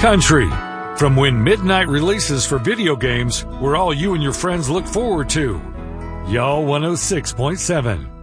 country. From when midnight releases for video games, we're all you and your friends look forward to. Y'all 106.7.